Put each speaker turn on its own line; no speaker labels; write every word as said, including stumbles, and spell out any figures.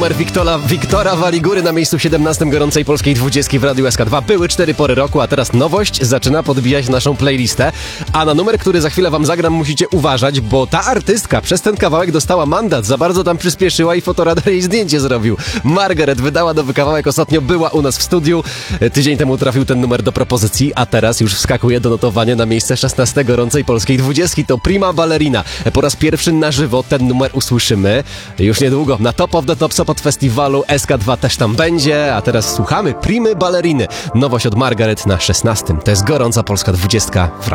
numer Wiktora, Wiktora Waligury na miejscu siedemnastym gorącej polskiej dwudziestki w Radiu S K dwa. Były cztery pory roku, a teraz nowość zaczyna podbijać naszą playlistę. A na numer, który za chwilę wam zagram, musicie uważać, bo ta artystka przez ten kawałek dostała mandat. Za bardzo tam przyspieszyła i fotoradar jej zdjęcie zrobił. Margaret wydała nowy kawałek, ostatnio była u nas w studiu. Tydzień temu trafił ten numer do propozycji, a teraz już wskakuje do notowania na miejsce szesnaste gorącej polskiej dwudziestki. To Prima Ballerina. Po raz pierwszy na żywo ten numer usłyszymy już niedługo na Top of the Top Sopot Festiwalu. S K dwa też tam będzie, a teraz słuchamy Primy Balleriny. Nowość od Margaret na szesnastym. To jest gorąca polska dwudziestka w